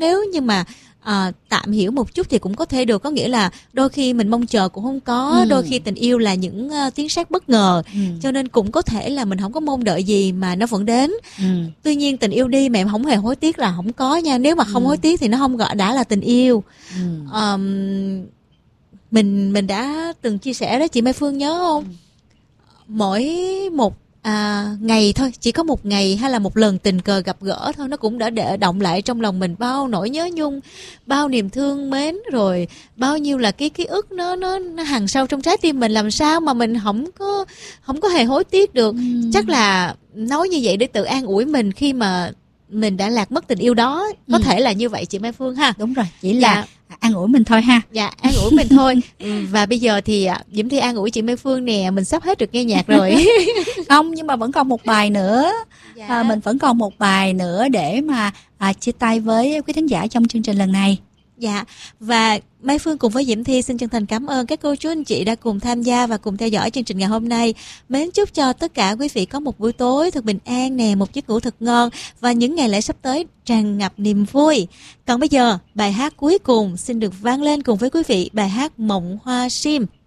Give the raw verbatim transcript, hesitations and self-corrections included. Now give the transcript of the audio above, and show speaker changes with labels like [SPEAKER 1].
[SPEAKER 1] nếu như mà À, tạm hiểu một chút thì cũng có thể được, có nghĩa là đôi khi mình mong chờ cũng không có, ừ. đôi khi tình yêu là những uh, tiếng sét bất ngờ, ừ. cho nên cũng có thể là mình không có mong đợi gì mà nó vẫn đến. ừ. Tuy nhiên tình yêu đi mà em không hề hối tiếc là không có nha, nếu mà không ừ. hối tiếc thì nó không gọi đã là tình yêu. ừ. um, mình mình đã từng chia sẻ đó, chị Mai Phương nhớ không? ừ. Mỗi một À, ngày thôi, chỉ có một ngày hay là một lần tình cờ gặp gỡ thôi, nó cũng đã để động lại trong lòng mình bao nỗi nhớ nhung, bao niềm thương mến, rồi bao nhiêu là cái ký ức nó nó nó hằn sâu trong trái tim mình, làm sao mà mình không có không có hề hối tiếc được. ừ. Chắc là nói như vậy để tự an ủi mình khi mà mình đã lạc mất tình yêu đó, có ừ. thể là như vậy chị Mai Phương ha.
[SPEAKER 2] Đúng rồi, chỉ là dạ. an ủi mình thôi ha.
[SPEAKER 1] Dạ, an ủi mình thôi. Và bây giờ thì Diễm Thi an quý chị Mai Phương nè, mình sắp hết được nghe nhạc rồi.
[SPEAKER 2] Không, nhưng mà vẫn còn một bài nữa. Dạ. À, mình vẫn còn một bài nữa để mà à, chia tay với quý thính giả trong chương trình lần này.
[SPEAKER 1] Dạ, và Mai Phương cùng với Diễm Thi xin chân thành cảm ơn các cô chú anh chị đã cùng tham gia và cùng theo dõi chương trình ngày hôm nay. Mến chúc cho tất cả quý vị có một buổi tối thật bình an nè, một giấc ngủ thật ngon và những ngày lễ sắp tới tràn ngập niềm vui. Còn bây giờ, bài hát cuối cùng xin được vang lên cùng với quý vị, bài hát Mộng Hoa Sim.